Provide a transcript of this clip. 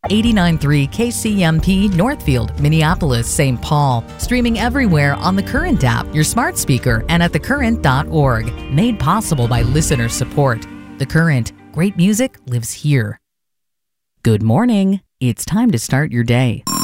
89.3 KCMP Northfield, Minneapolis, St. Paul. Streaming everywhere on the Current app, your smart speaker, and at thecurrent.org. Made possible by listener support. The Current. Great music lives here. Good morning. It's time to start your day.